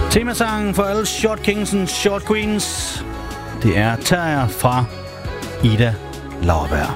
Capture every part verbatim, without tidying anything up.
Temasangen for alle Short Kings og Short Queens. Det er Terrier fra Ida Lauerberg.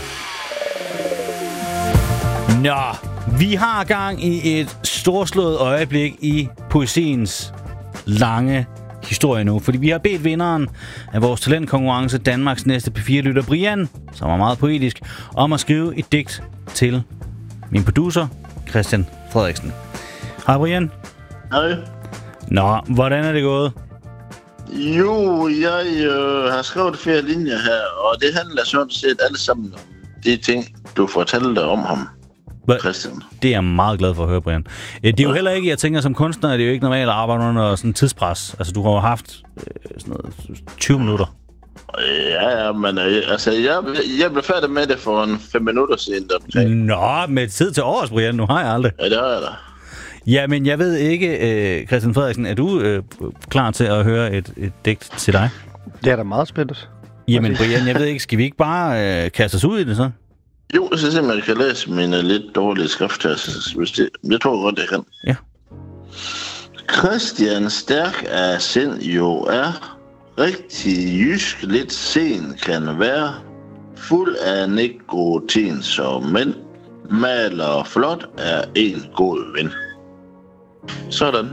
Nå, vi har gang i et storslået øjeblik i poesiens lange historie nu, fordi vi har bedt vinderen af vores talentkonkurrence, Danmarks næste P fire-lytter, Brian, som er meget poetisk, om at skrive et digt til min producer, Christian Frederiksen. Hej Brian. Hej. Nå, hvordan er det gået? Jo, jeg øh, har skrevet flere linjer her, og det handler sådan set alle sammen om de ting, du fortalte om ham, Christian. Det er jeg meget glad for at høre, Brian. Det er jo heller ikke, jeg tænker som kunstner, det er jo ikke normalt at arbejde under sådan en tidspres. Altså, du har jo haft øh, sådan noget tyve minutter. Ja, ja, men øh, altså, jeg, jeg blev færdig med det for en fem minutter siden. Der. Nå, med tid til års, Brian, nu har jeg aldrig. Ja, det har jeg da. Ja, men jeg ved ikke, øh, Christian Frederiksen, er du øh, klar til at høre et, et digt til dig? Det er da meget spændende. Jamen, Brian, jeg ved ikke, skal vi ikke bare øh, kaste os ud i det så? Jo, så simpelthen, man kan læse mine lidt dårlige skrift her, hvis det, jeg tror godt, jeg kan. Ja. Christian Stærk af sind jo er, rigtig jysk lidt sen kan være, fuld af nikotin som mænd, maler flot er en god ven. Sådan.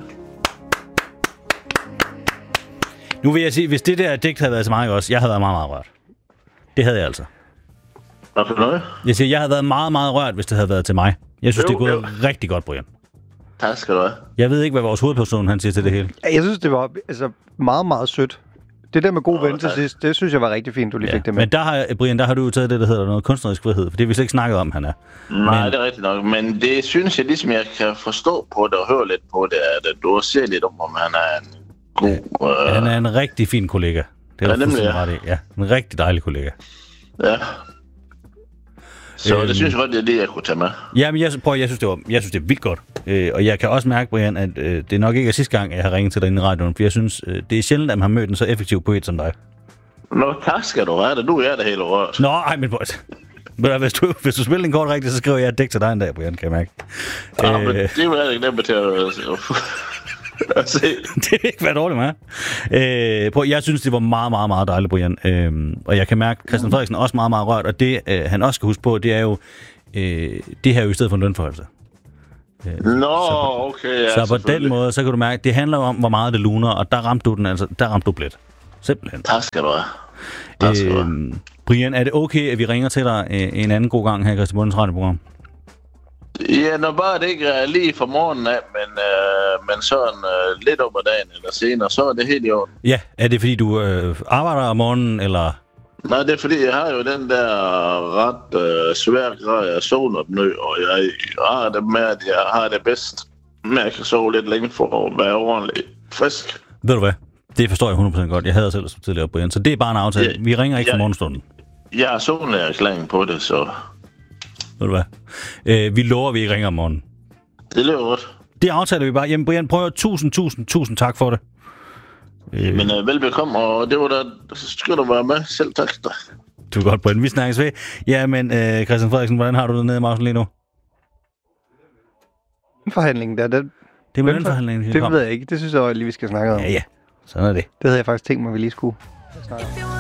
Nu vil jeg sige, hvis det der digt havde været til mig også, jeg havde været meget, meget rørt. Det havde jeg altså. Hvad for noget? Jeg siger, jeg havde været meget, meget rørt, hvis det havde været til mig. Jeg synes, jo, det er gået jo. rigtig godt, Brian. Tak skal du have. Jeg ved ikke, hvad vores hovedperson han siger til det hele. Jeg synes, det var altså, meget, meget sødt. Det der med god oh, ven til sidst, det synes jeg var rigtig fint, du lige ja, fik det med. Men der har, Brian, der har du jo taget det, der hedder noget kunstnerisk frihed, for det har vi slet ikke snakket om, han er. Nej, men... det er rigtigt nok, men det synes jeg ligesom, jeg kan forstå på det og høre lidt på det, at du ser lidt om, om han er en god... Ja, øh... han er en rigtig fin kollega. Det er ja, du fuldstændig ja. ret i. Ja, en rigtig dejlig kollega. Ja. Så øhm, det synes jeg godt, det er det, jeg kunne tage med. Ja, men jeg, prøv, jeg, synes, det var, jeg synes, det er vildt godt. Øh, og jeg kan også mærke, Brian, at øh, det nok ikke er sidste gang, jeg har ringet til dig inde i radioen, for jeg synes, øh, det er sjældent, at man har mødt en så effektiv poet som dig. Nå, tak skal du have. Du er det hele rørt. Nå, ej, men prøv, hvis du, hvis du spiller en kort rigtigt, så skriver jeg et digt til dig en dag, Brian, kan jeg mærke. Ja, øh, men det er jo ikke nemt til at se. Det vil ikke være dårligt med. Øh, prøv, jeg synes, det var meget, meget, meget dejligt, Brian. Øh, og jeg kan mærke, at Christian Frederiksen er også meget, meget rørt. Og det, øh, han også skal huske på, det er jo, øh, det her er jo i stedet for en lønforhøjelse. Øh, Nå, så, okay. Ja, så på den måde, så kan du mærke, det handler om, hvor meget det luner, og der ramte du den, altså, der ramte du plet. Simpelthen. Tak skal du have. Tak skal du have. Øh, Brian, er det okay, at vi ringer til dig øh, en anden god gang her i Christian Bundens radioprogram? Ja, når bare det ikke er lige fra morgenen af, men, øh, men sådan øh, lidt op ad dagen eller senere, så er det helt i orden. Ja, er det fordi du øh, arbejder om morgenen, eller? Nej, det er fordi, jeg har jo den der ret øh, svære grad af søvnopnø, og jeg har det med, at jeg har det bedst med, at jeg kan sove lidt længe for at være ordentligt frisk. Ved du hvad? Det forstår jeg hundrede procent godt. Jeg havde selv så tidligere, Brian, så det er bare en aftale. Ja, vi ringer ikke ja, for morgenstunden. Jeg har søvnlægerklæring på det, så... Ved du hvad? Øh, vi lover, at vi ikke ringer om morgenen. Det løber godt. Det aftaler vi bare. Jamen, Brian, prøv at tusind, tusind, tusind tak for det. Øh. Men øh, velbekomme, og det var da... Så skal du være med. Selv tak. Du er godt, Brian. Vi snakkes ved. Ja, men øh, Christian Frederiksen, hvordan har du det nede i Mausen lige nu? Forhandlingen der, den... Det er med lønforhandlingen. Det ved jeg ikke. Det synes jeg lige, vi skal snakke om. Ja, ja. Sådan er det. Det havde jeg faktisk tænkt mig, vi lige skulle snakke om.